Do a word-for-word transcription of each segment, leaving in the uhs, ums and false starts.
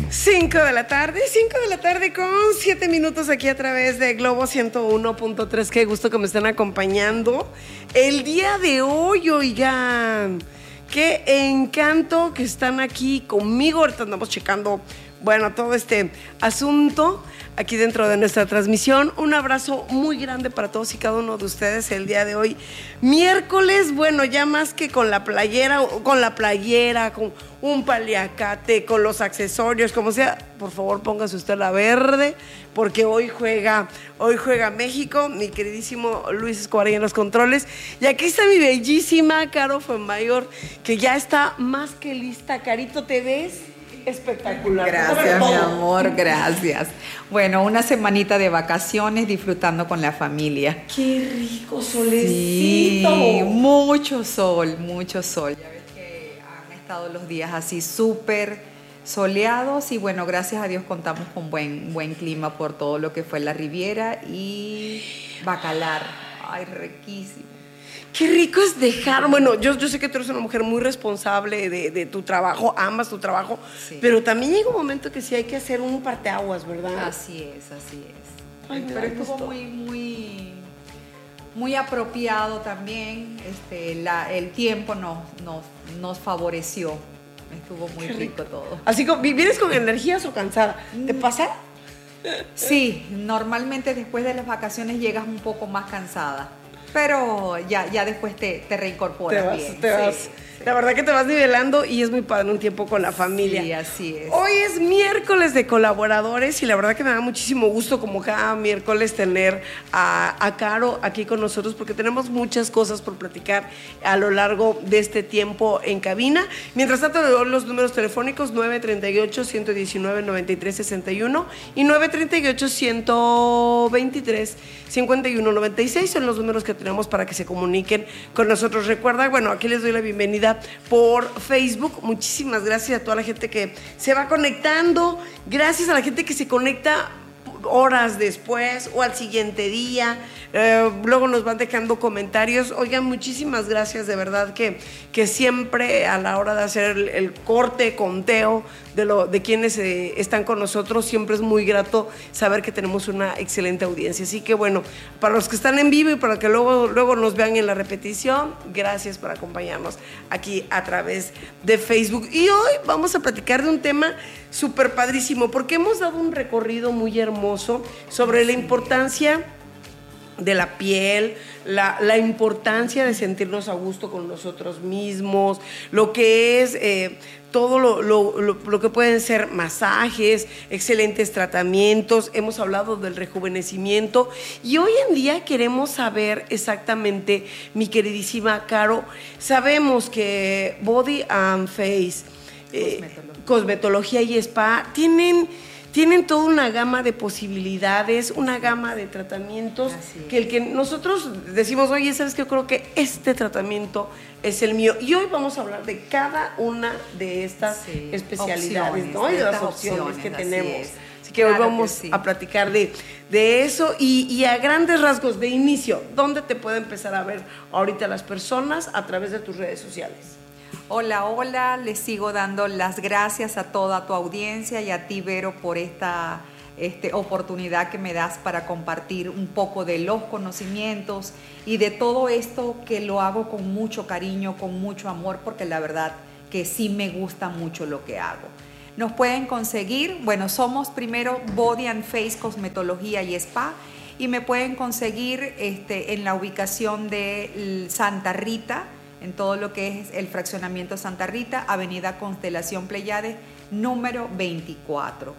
cinco de la tarde, cinco de la tarde con siete minutos aquí a través de Globo ciento uno punto tres. Qué gusto que me estén acompañando el día de hoy, oigan. Qué encanto que están aquí conmigo. Ahorita andamos checando, bueno, todo este asunto aquí dentro de nuestra transmisión. Un abrazo muy grande para todos y cada uno de ustedes el día de hoy. Miércoles, bueno, ya más que con la playera, con la playera, con un paliacate, con los accesorios, como sea, por favor póngase usted la verde, porque hoy juega, hoy juega México, mi queridísimo Luis Escobar en los controles. Y aquí está mi bellísima Caro Fuenmayor, que ya está más que lista. Carito, ¿te ves? Espectacular. Gracias, mi amor, gracias. Bueno, una semanita de vacaciones disfrutando con la familia. ¡Qué rico solecito! Sí, mucho sol, mucho sol. Ya ves que han estado los días así súper soleados y bueno, gracias a Dios contamos con buen, buen clima por todo lo que fue la Riviera y Bacalar. Ay, riquísimo. Qué rico es dejar, bueno, yo, yo sé que tú eres una mujer muy responsable de, de tu trabajo, amas tu trabajo, sí, pero también llega un momento que sí hay que hacer un parteaguas, ¿verdad? Así es, así es. Ay, pero estuvo muy, muy, muy apropiado también, este, la, el tiempo nos, nos, nos favoreció, estuvo muy rico. rico todo. Así como, ¿vienes con energías o cansada? ¿Te pasa? Sí, normalmente después de las vacaciones llegas un poco más cansada. Pero ya, ya después te, te reincorporas te vas, bien. Te sí, vas. Sí. La verdad que te vas nivelando y es muy padre un tiempo con la familia. Sí, así es. Hoy es miércoles de colaboradores y la verdad que me da muchísimo gusto como cada miércoles tener a, a Caro aquí con nosotros porque tenemos muchas cosas por platicar a lo largo de este tiempo en cabina. Mientras tanto, le doy los números telefónicos nueve tres ocho, uno uno nueve, nueve tres seis uno y nueve tres ocho, uno dos tres, cinco uno nueve seis son los números que tenemos para que se comuniquen con nosotros. Recuerda, bueno, aquí les doy la bienvenida por Facebook. Muchísimas gracias a toda la gente que se va conectando, gracias a la gente que se conecta horas después o al siguiente día, eh, luego nos van dejando comentarios. Oigan, muchísimas gracias, de verdad que, que siempre a la hora de hacer el, el corte, conteo de, lo, de quienes eh, están con nosotros, siempre es muy grato saber que tenemos una excelente audiencia. Así que bueno, para los que están en vivo y para que luego, luego nos vean en la repetición, gracias por acompañarnos aquí a través de Facebook. Y hoy vamos a platicar de un tema súper padrísimo, porque hemos dado un recorrido muy hermoso sobre la importancia de la piel, la, la importancia de sentirnos a gusto con nosotros mismos, lo que es eh, todo lo, lo, lo, lo que pueden ser masajes, excelentes tratamientos. Hemos hablado del rejuvenecimiento y hoy en día queremos saber exactamente, mi queridísima Caro, sabemos que Body and Face, eh, cosmetología. cosmetología y spa tienen tienen toda una gama de posibilidades, una gama de tratamientos que el que nosotros decimos, oye, ¿sabes qué? Yo creo que este tratamiento es el mío. Y hoy vamos a hablar de cada una de estas sí, especialidades, opciones, ¿no? Y de las opciones, opciones que tenemos. Es. Así que claro hoy vamos que sí. a platicar de, de eso y, y a grandes rasgos de inicio, ¿dónde te pueden empezar a ver ahorita las personas? A través de tus redes sociales. Hola, hola, les sigo dando las gracias a toda tu audiencia y a ti, Vero, por esta este, oportunidad que me das para compartir un poco de los conocimientos y de todo esto que lo hago con mucho cariño, con mucho amor, porque la verdad que sí me gusta mucho lo que hago. Nos pueden conseguir, bueno, somos primero Body and Face Cosmetología y Spa y me pueden conseguir este, en la ubicación de Santa Rita, en todo lo que es el fraccionamiento Santa Rita, Avenida Constelación Pleiades, número veinticuatro.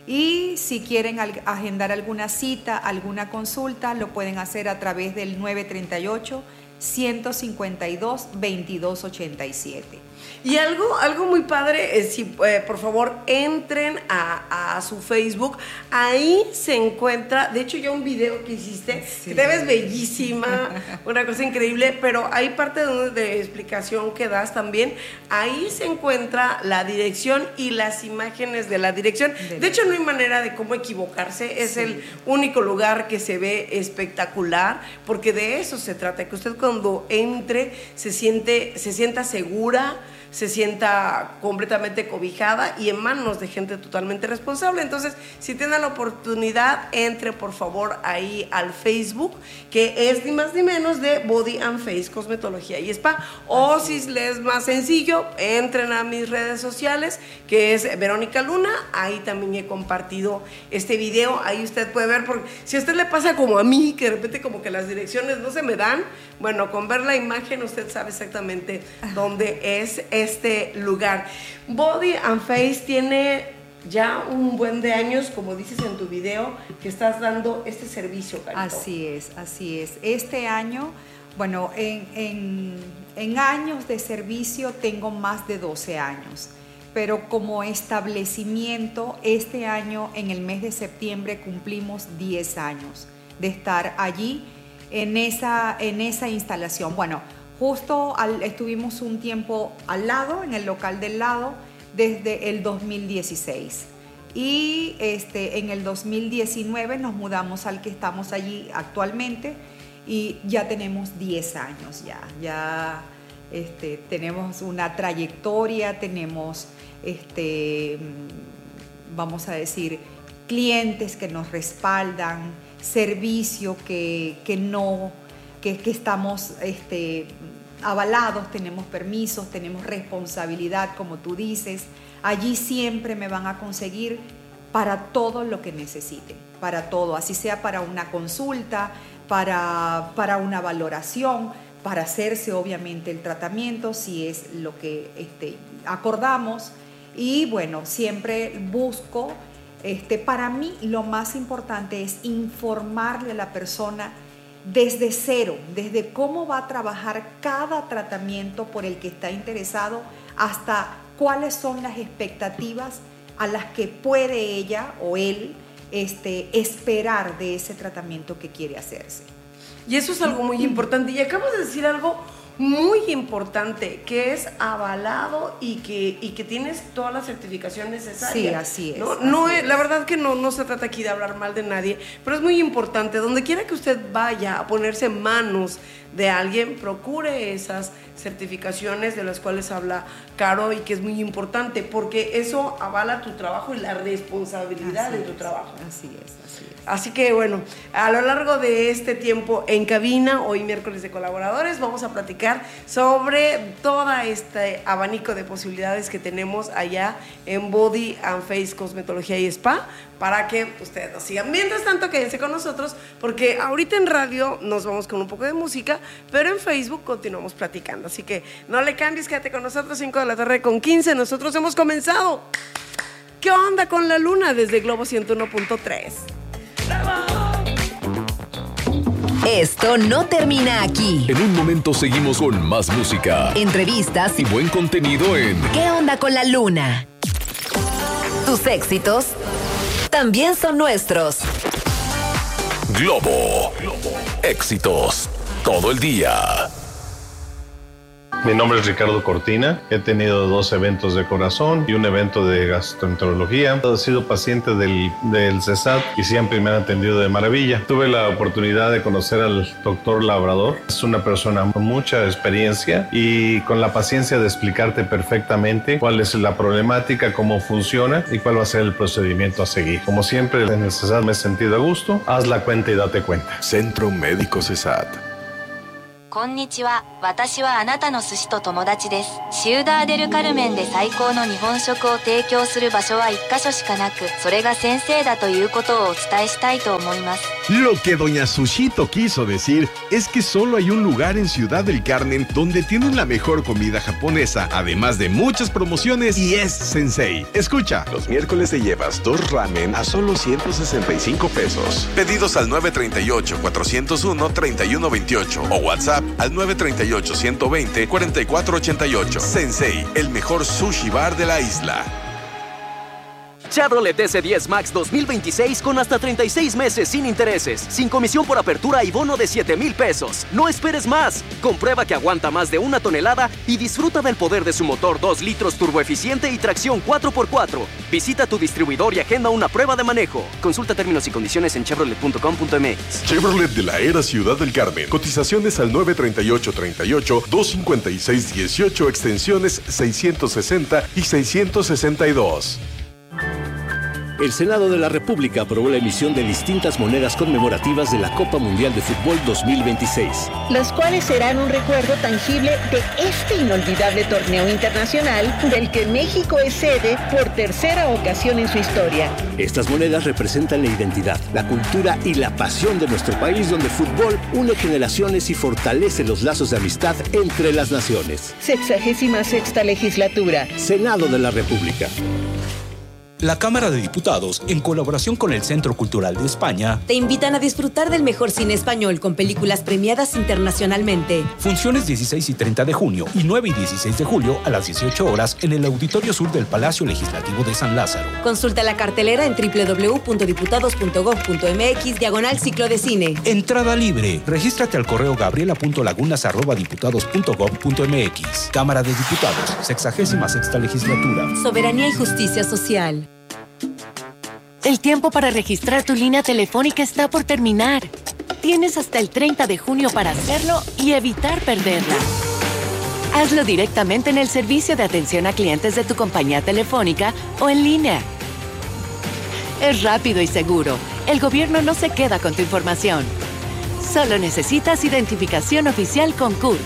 Y si quieren agendar alguna cita, alguna consulta, lo pueden hacer a través del nueve tres ocho, uno cinco dos, veintidós ochenta y siete. Y algo, algo muy padre, es si eh, por favor entren a, a su Facebook, ahí se encuentra, de hecho ya un video que hiciste, sí. que te ves bellísima, una cosa increíble, pero hay parte de, de explicación que das también, ahí se encuentra la dirección y las imágenes de la dirección, de, de hecho no hay manera de cómo equivocarse, es sí. el único lugar que se ve espectacular, porque de eso se trata, que usted cuando entre se siente, se sienta segura, se sienta completamente cobijada y en manos de gente totalmente responsable. Entonces, si tienen la oportunidad, entre por favor ahí al Facebook, que es ni más ni menos de Body and Face Cosmetología y Spa. O si les es más sencillo, entren a mis redes sociales, que es Verónica Luna. Ahí también he compartido este video. Ahí usted puede ver, porque si a usted le pasa como a mí, que de repente como que las direcciones no se me dan, bueno, con ver la imagen usted sabe exactamente dónde es este lugar. Body and Face tiene ya un buen de años, como dices en tu video, que estás dando este servicio, Carito. Así es, así es. Este año, bueno, en, en, en años de servicio tengo más de doce años, pero como establecimiento, este año, en el mes de septiembre, cumplimos diez años de estar allí en esa, en esa instalación. Bueno, justo al, estuvimos un tiempo al lado, en el local del lado, desde el dos mil dieciséis. Y este, en el dos mil diecinueve nos mudamos al que estamos allí actualmente y ya tenemos diez años ya. Ya este, tenemos una trayectoria, tenemos, este, vamos a decir, clientes que nos respaldan, servicio que, que no, que, que estamos este, avalados, tenemos permisos, tenemos responsabilidad, como tú dices. Allí siempre me van a conseguir para todo lo que necesiten, para todo, así sea para una consulta, para, para una valoración, para hacerse obviamente el tratamiento, si es lo que este, acordamos. Y bueno, siempre busco, este, para mí lo más importante es informarle a la persona desde cero, desde cómo va a trabajar cada tratamiento por el que está interesado, hasta cuáles son las expectativas a las que puede ella o él este, esperar de ese tratamiento que quiere hacerse. Y eso es algo muy importante. Y acabas de decir algo muy importante, que es avalado y que, y que tienes todas las certificaciones necesarias. Sí, así es. No, así no es, es. La verdad que no, no se trata aquí de hablar mal de nadie, pero es muy importante. Donde quiera que usted vaya a ponerse en manos de alguien, procure esas certificaciones de las cuales habla Caro, y que es muy importante, porque eso avala tu trabajo y la responsabilidad así de tu es, trabajo. Así es, así es. Así que bueno, a lo largo de este tiempo en cabina, hoy miércoles de colaboradores, vamos a platicar sobre todo este abanico de posibilidades que tenemos allá en Body and Face Cosmetología y Spa, para que ustedes nos sigan. Mientras tanto, quédense con nosotros, porque ahorita en radio nos vamos con un poco de música, pero en Facebook continuamos platicando. Así que no le cambies, quédate con nosotros, cinco de la tarde con quince. Nosotros hemos comenzado. ¿Qué onda con la luna? Desde Globo ciento uno punto tres. Esto no termina aquí. En un momento seguimos con más música, Entrevistas y buen contenido en ¿Qué onda con la luna? Tus éxitos también son nuestros. Globo. Éxitos todo el día. Mi nombre es Ricardo Cortina, he tenido dos eventos de corazón y un evento de gastroenterología. He sido paciente del, del CESAT y siempre me han atendido de maravilla. Tuve la oportunidad de conocer al doctor Labrador. Es una persona con mucha experiencia y con la paciencia de explicarte perfectamente cuál es la problemática, cómo funciona y cuál va a ser el procedimiento a seguir. Como siempre en el CESAT me he sentido a gusto. Haz la cuenta y date cuenta. Centro Médico CESAT. こんにちは。私はあなたの寿司と友達です。シウダーデルカルメンで最高の日本食を提供する場所は一カ所しかなく、それが先生だということをお伝えしたいと思います。 Lo que doña Sushito quiso decir es que solo hay un lugar en Ciudad del Carmen donde tienen la mejor comida japonesa, además de muchas promociones, y es Sensei. Escucha. Los miércoles te llevas dos ramen a solo ciento sesenta y cinco pesos. Pedidos al nueve tres ocho, cuatro cero uno, tres uno dos ocho o WhatsApp al nueve tres ocho, uno dos cero, cuatro cuatro ocho ocho. Sensei, el mejor sushi bar de la isla. Chevrolet S diez Max dos mil veintiséis con hasta treinta y seis meses sin intereses, sin comisión por apertura y bono de siete mil pesos. No esperes más. Comprueba que aguanta más de una tonelada y disfruta del poder de su motor dos litros turboeficiente y tracción cuatro por cuatro. Visita tu distribuidor y agenda una prueba de manejo. Consulta términos y condiciones en chevrolet punto com punto m x. Chevrolet de la era Ciudad del Carmen. Cotizaciones al nueve treinta y ocho treinta y ocho, dos cincuenta y seis dieciocho, extensiones seiscientos sesenta y seiscientos sesenta y dos. El Senado de la República aprobó la emisión de distintas monedas conmemorativas de la Copa Mundial de Fútbol dos mil veintiséis. Las cuales serán un recuerdo tangible de este inolvidable torneo internacional del que México es sede por tercera ocasión en su historia. Estas monedas representan la identidad, la cultura y la pasión de nuestro país, donde el fútbol une generaciones y fortalece los lazos de amistad entre las naciones. Sexagésima sexta legislatura. Senado de la República. La Cámara de Diputados, en colaboración con el Centro Cultural de España, te invitan a disfrutar del mejor cine español con películas premiadas internacionalmente. Funciones dieciséis y treinta de junio y nueve y dieciséis de julio a las dieciocho horas en el Auditorio Sur del Palacio Legislativo de San Lázaro. Consulta la cartelera en doble u doble u doble u punto diputados punto gob punto m x diagonal ciclo de cine. Entrada libre. Regístrate al correo gabriela punto lagunas arroba diputados punto gob punto m x. Cámara de Diputados, sexagésima sexta legislatura. Soberanía y justicia social. El tiempo para registrar tu línea telefónica está por terminar. Tienes hasta el treinta de junio para hacerlo y evitar perderla. Hazlo directamente en el servicio de atención a clientes de tu compañía telefónica o en línea. Es rápido y seguro. El gobierno no se queda con tu información. Solo necesitas identificación oficial con C U R.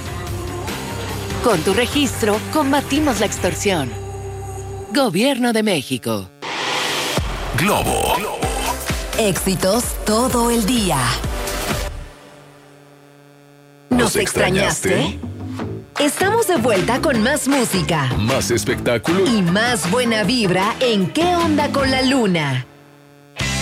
Con tu registro, combatimos la extorsión. Gobierno de México. Globo. Éxitos todo el día. ¿Nos extrañaste? Estamos de vuelta con más música, Más espectáculo y más buena vibra en ¿Qué onda con la luna?